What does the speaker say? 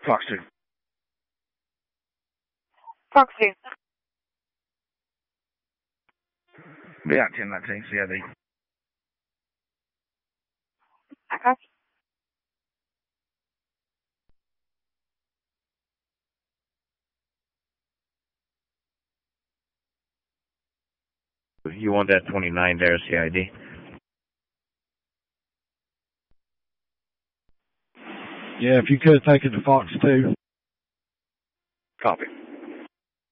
Fox 2. Fox 2. Yeah, 1019, CID. I copy. You want that 29 there, CID? Yeah, if you could take it to Fox 2. Copy.